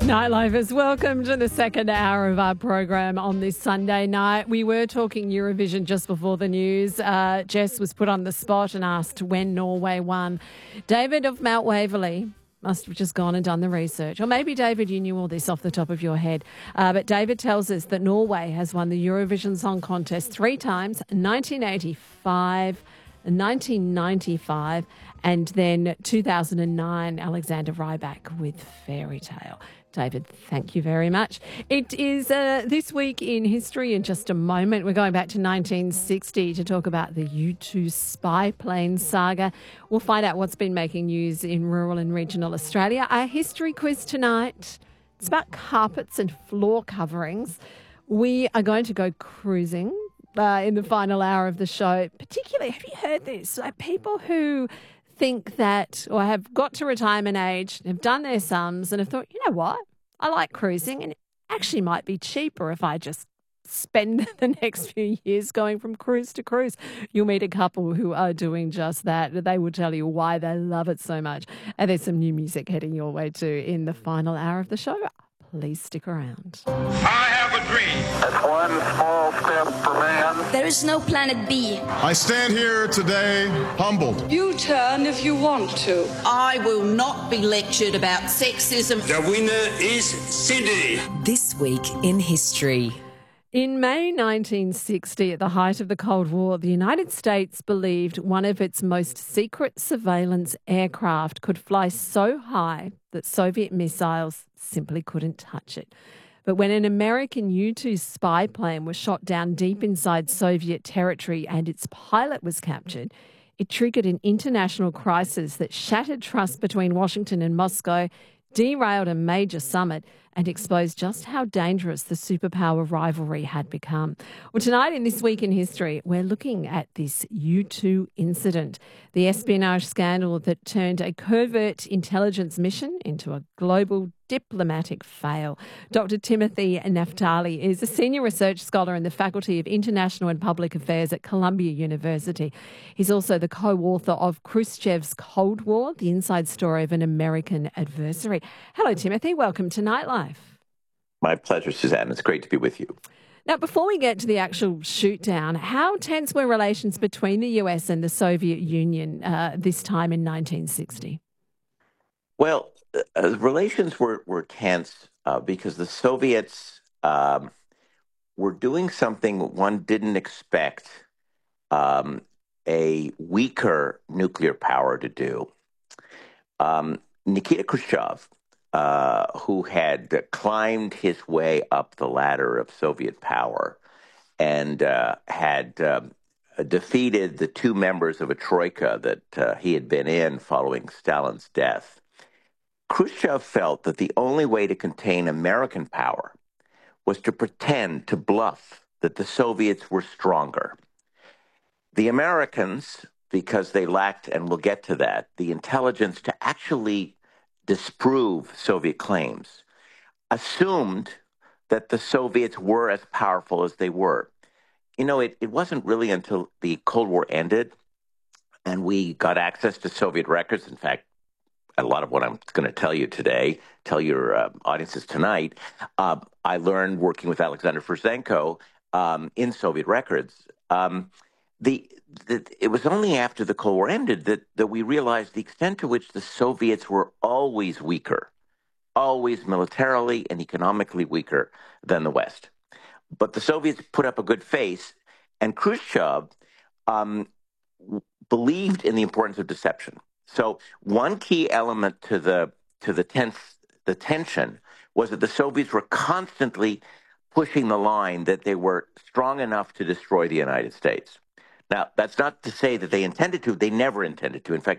Nightlifers, welcome to the second hour of our program on this Sunday night. We were talking Eurovision just before the news. Jess was put on the spot and asked when Norway won. David of Mount Waverley must have just gone and done the research. Or maybe, David, you knew all this off the top of your head. But David tells us that Norway has won the Eurovision Song Contest 3 times, 1985, 1995, and then 2009, Alexander Rybak with Fairy Tale. David, thank you very much. It is This Week in History. In just a moment, we're going back to 1960 to talk about the U2 spy plane saga. We'll find out what's been making news in rural and regional Australia. Our history quiz tonight, it's about carpets and floor coverings. We are going to go cruising in the final hour of the show. Particularly, have you heard this? Like people who think that, or have got to retirement age, have done their sums and have thought, you know what, I like cruising and it actually might be cheaper if I just spend the next few years going from cruise to cruise. You'll meet a couple who are doing just that. They will tell you why they love it so much. And there's some new music heading your way too in the final hour of the show. Please stick around. I have a dream. It's one small step for man. There is no planet B. I stand here today humbled. You turn if you want to. I will not be lectured about sexism. The winner is Cindy. This Week in History. In May 1960, at the height of the Cold War, the United States believed one of its most secret surveillance aircraft could fly so high that Soviet missiles simply couldn't touch it. But when an American U-2 spy plane was shot down deep inside Soviet territory and its pilot was captured, it triggered an international crisis that shattered trust between Washington and Moscow, derailed a major summit, and exposed just how dangerous the superpower rivalry had become. Well, tonight in This Week in History, we're looking at this U-2 incident, the espionage scandal that turned a covert intelligence mission into a global diplomatic fail. Dr. Timothy Naftali is a senior research scholar in the Faculty of International and Public Affairs at Columbia University. He's also the co-author of Khrushchev's Cold War, the inside story of an American adversary. Hello, Timothy. Welcome to Nightlife. My pleasure, Suzanne. It's great to be with you. Now, before we get to the actual shoot down, how tense were relations between the US and the Soviet Union this time in 1960? Well, relations were tense because the Soviets were doing something one didn't expect a weaker nuclear power to do. Nikita Khrushchev, who had climbed his way up the ladder of Soviet power and had defeated the 2 members of a troika that he had been in following Stalin's death, Khrushchev felt that the only way to contain American power was to pretend, to bluff, that the Soviets were stronger. The Americans, because they lacked, and we'll get to that, the intelligence to actually disprove Soviet claims, assumed that the Soviets were as powerful as they were. You know, it wasn't really until the Cold War ended and we got access to Soviet records. In fact, a lot of what I'm going to tell you today, tell your audiences tonight, I learned working with Alexander Fershenko in Soviet records. It was only after the Cold War ended that we realized the extent to which the Soviets were always weaker, always militarily and economically weaker than the West. But the Soviets put up a good face, and Khrushchev believed in the importance of deception. So one key element to the tension was that the Soviets were constantly pushing the line that they were strong enough to destroy the United States. Now, that's not to say that they intended to. They never intended to. In fact,